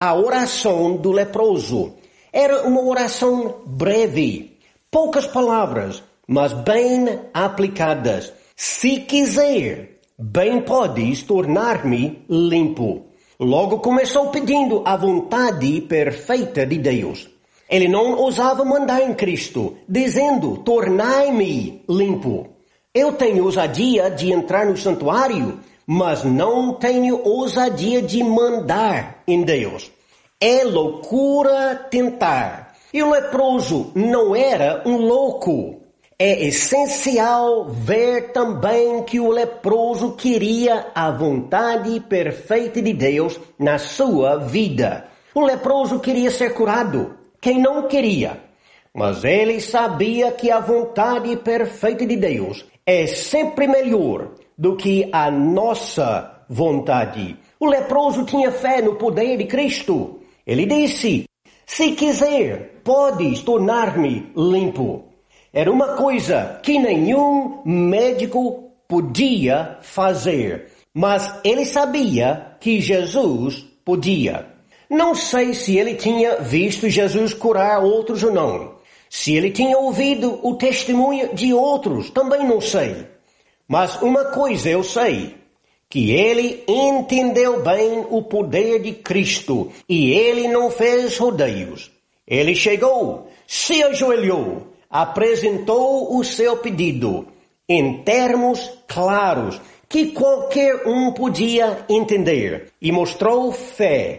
a oração do leproso. Era uma oração breve, poucas palavras, mas bem aplicadas. Se quiser, bem podes tornar-me limpo. Logo começou pedindo a vontade perfeita de Deus. Ele não ousava mandar em Cristo, dizendo, tornai-me limpo. Eu tenho ousadia de entrar no santuário, mas não tenho ousadia de mandar em Deus. É loucura tentar. E o leproso não era um louco. É essencial ver também que o leproso queria a vontade perfeita de Deus na sua vida. O leproso queria ser curado. Quem não queria? Mas ele sabia que a vontade perfeita de Deus é sempre melhor do que a nossa vontade. O leproso tinha fé no poder de Cristo. Ele disse, se quiser, podes tornar-me limpo. Era uma coisa que nenhum médico podia fazer. Mas ele sabia que Jesus podia. Não sei se ele tinha visto Jesus curar outros ou não. Se ele tinha ouvido o testemunho de outros, também não sei. Mas uma coisa eu sei, que ele entendeu bem o poder de Cristo e ele não fez rodeios. Ele chegou, se ajoelhou, apresentou o seu pedido em termos claros que qualquer um podia entender e mostrou fé.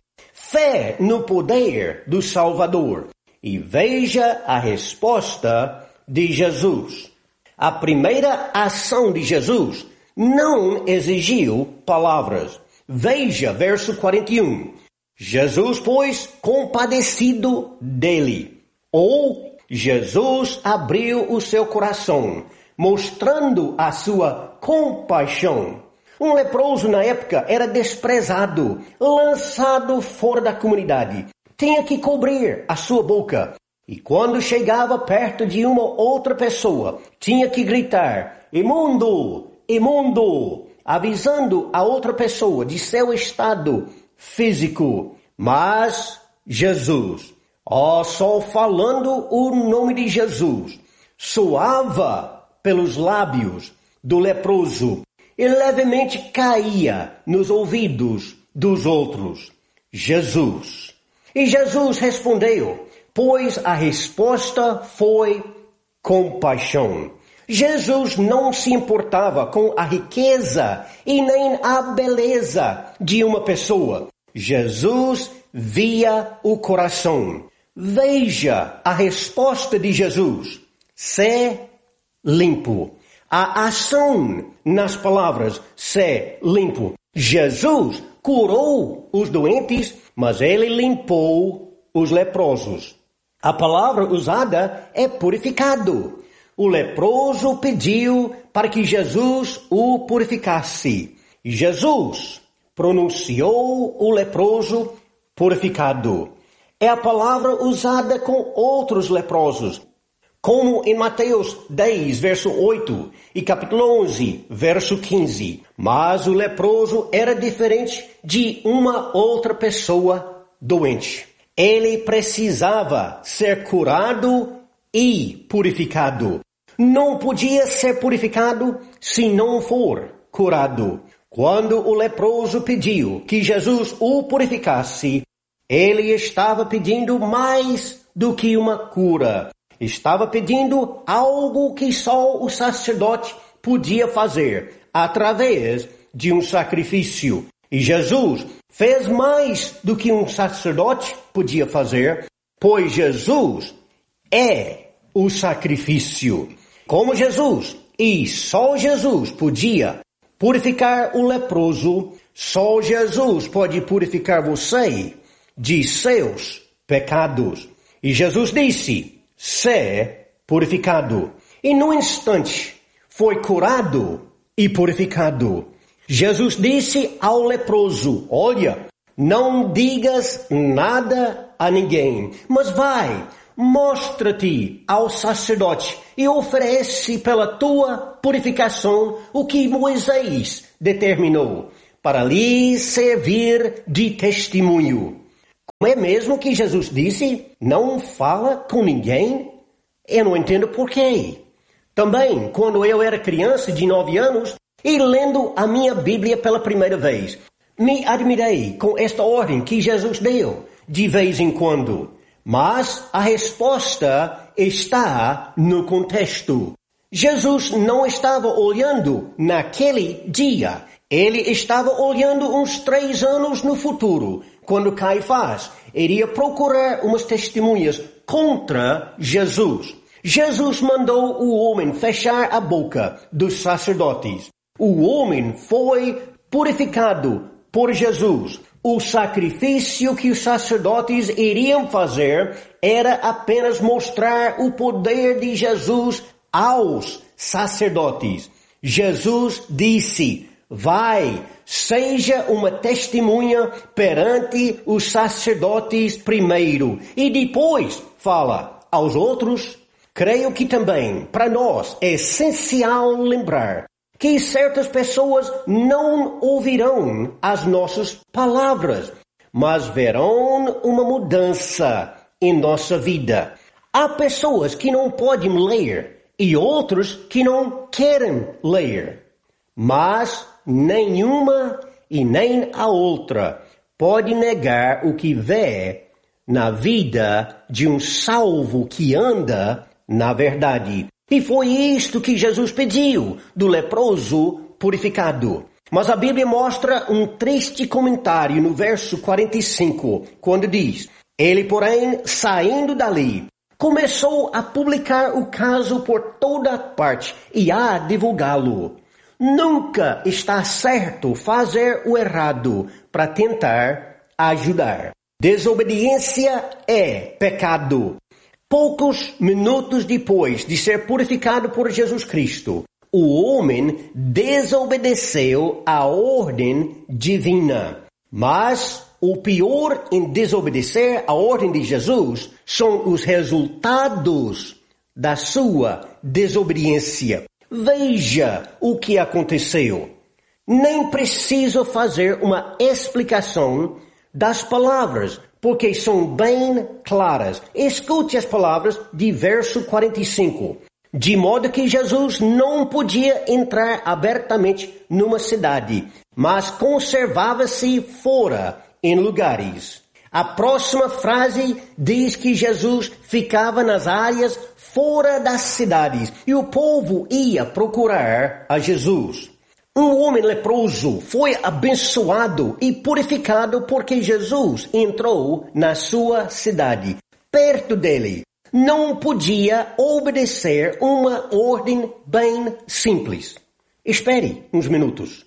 Fé no poder do Salvador. E veja a resposta de Jesus. A primeira ação de Jesus não exigiu palavras. Veja verso 41. Jesus, pois, compadecido dele. Ou Jesus abriu o seu coração, mostrando a sua compaixão. Um leproso na época era desprezado, lançado fora da comunidade. Tinha que cobrir a sua boca. E quando chegava perto de uma outra pessoa, tinha que gritar, imundo, imundo, avisando a outra pessoa de seu estado físico. Mas Jesus, só falando o nome de Jesus, soava pelos lábios do leproso e levemente caía nos ouvidos dos outros. Jesus. E Jesus respondeu, pois a resposta foi compaixão. Jesus não se importava com a riqueza e nem a beleza de uma pessoa. Jesus via o coração. Veja a resposta de Jesus. Ser limpo. A ação nas palavras, ser limpo. Jesus curou os doentes, mas ele limpou os leprosos. A palavra usada é purificado. O leproso pediu para que Jesus o purificasse. Jesus pronunciou o leproso purificado. É a palavra usada com outros leprosos, como em Mateus 10, verso 8 e capítulo 11, verso 15. Mas o leproso era diferente de uma outra pessoa doente. Ele precisava ser curado e purificado. Não podia ser purificado se não for curado. Quando o leproso pediu que Jesus o purificasse, ele estava pedindo mais do que uma cura. Estava pedindo algo que só o sacerdote podia fazer, através de um sacrifício. E Jesus fez mais do que um sacerdote podia fazer, pois Jesus é o sacrifício. Como Jesus, e só Jesus podia purificar o leproso, só Jesus pode purificar você de seus pecados. E Jesus disse, ser purificado. E no instante foi curado e purificado. Jesus disse ao leproso, olha, não digas nada a ninguém, mas vai, mostra-te ao sacerdote e oferece pela tua purificação o que Moisés determinou, para lhe servir de testemunho. Como é mesmo que Jesus disse, não fala com ninguém? Eu não entendo por quê. Também, quando eu era criança de 9 anos e lendo a minha Bíblia pela primeira vez, me admirei com esta ordem que Jesus deu de vez em quando. Mas a resposta está no contexto. Jesus não estava olhando naquele dia. Ele estava olhando uns 3 anos no futuro, quando Caifás iria procurar umas testemunhas contra Jesus. Jesus mandou o homem fechar a boca dos sacerdotes. O homem foi purificado por Jesus. O sacrifício que os sacerdotes iriam fazer era apenas mostrar o poder de Jesus aos sacerdotes. Jesus disse: vai, seja uma testemunha perante os sacerdotes primeiro e depois fala aos outros. Creio que também, para nós, é essencial lembrar que certas pessoas não ouvirão as nossas palavras, mas verão uma mudança em nossa vida. Há pessoas que não podem ler e outros que não querem ler, mas nenhuma e nem a outra pode negar o que vê na vida de um salvo que anda na verdade. E foi isto que Jesus pediu do leproso purificado. Mas a Bíblia mostra um triste comentário no verso 45, quando diz: ele, porém, saindo dali, começou a publicar o caso por toda parte e a divulgá-lo. Nunca está certo fazer o errado para tentar ajudar. Desobediência é pecado. Poucos minutos depois de ser purificado por Jesus Cristo, o homem desobedeceu à ordem divina. Mas o pior em desobedecer à ordem de Jesus são os resultados da sua desobediência. Veja o que aconteceu. Nem preciso fazer uma explicação das palavras, porque são bem claras. Escute as palavras de verso 45. De modo que Jesus não podia entrar abertamente numa cidade, mas conservava-se fora em lugares. A próxima frase diz que Jesus ficava nas áreas fora das cidades e o povo ia procurar a Jesus. Um homem leproso foi abençoado e purificado porque Jesus entrou na sua cidade, perto dele. Não podia obedecer uma ordem bem simples. Espere uns minutos.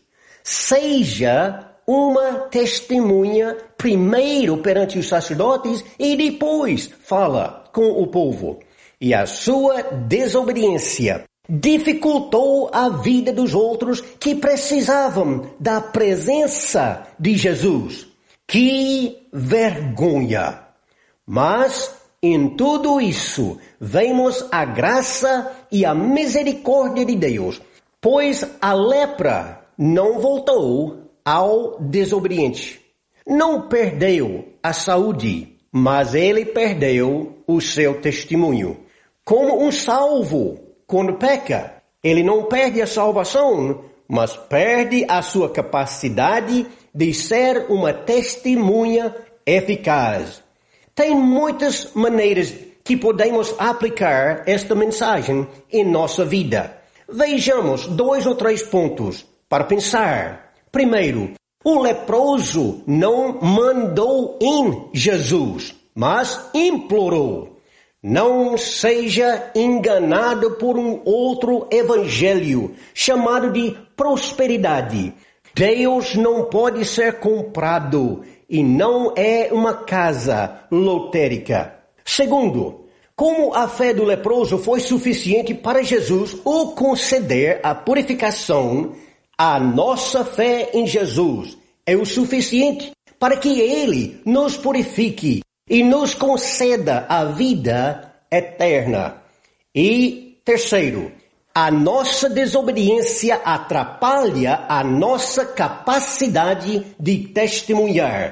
Seja uma testemunha primeiro perante os sacerdotes e depois fala com o povo. E a sua desobediência dificultou a vida dos outros que precisavam da presença de Jesus. Que vergonha! Mas em tudo isso vemos a graça e a misericórdia de Deus, pois a lepra não voltou ao desobediente. Não perdeu a saúde, mas ele perdeu o seu testemunho. Como um salvo, quando peca, ele não perde a salvação, mas perde a sua capacidade de ser uma testemunha eficaz. Tem muitas maneiras que podemos aplicar esta mensagem em nossa vida. Vejamos 2 ou 3 pontos para pensar. Primeiro, o leproso não mandou em Jesus, mas implorou. Não seja enganado por um outro evangelho chamado de prosperidade. Deus não pode ser comprado e não é uma casa lotérica. Segundo, como a fé do leproso foi suficiente para Jesus o conceder a purificação, a nossa fé em Jesus é o suficiente para que Ele nos purifique e nos conceda a vida eterna. E terceiro, a nossa desobediência atrapalha a nossa capacidade de testemunhar.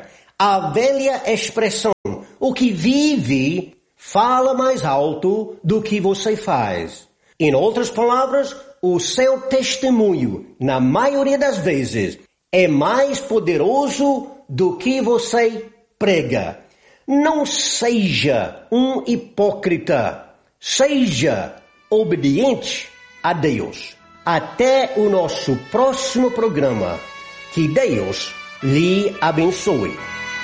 A velha expressão, o que vive, fala mais alto do que você faz. Em outras palavras, o seu testemunho, na maioria das vezes, é mais poderoso do que você prega. Não seja um hipócrita. Seja obediente a Deus. Até o nosso próximo programa. Que Deus lhe abençoe.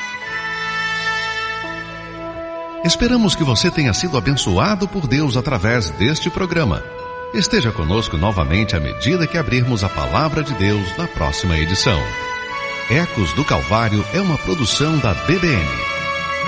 Esperamos que você tenha sido abençoado por Deus através deste programa. Esteja conosco novamente à medida que abrirmos a Palavra de Deus na próxima edição. Ecos do Calvário é uma produção da BBN.